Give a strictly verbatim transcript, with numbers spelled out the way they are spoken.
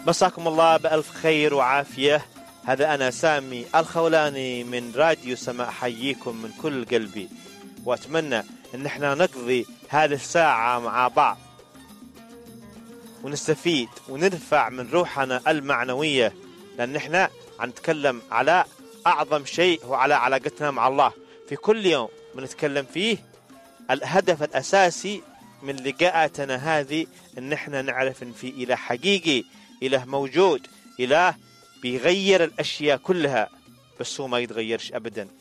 مساكم الله بألف خير وعافية. هذا أنا سامي الخولاني من راديو سماء، أحييكم من كل قلبي، وأتمنى أن احنا نقضي هذه الساعة مع بعض ونستفيد ونرفع من روحنا المعنوية، لأن احنا نتكلم على أعظم شيء هو على علاقتنا مع الله. في كل يوم بنتكلم فيه الهدف الأساسي من لقاءاتنا هذه أن احنا نعرف أن في إله حقيقي، إله موجود، إله بيغير الأشياء كلها، بس هو ما يتغيرش أبدا.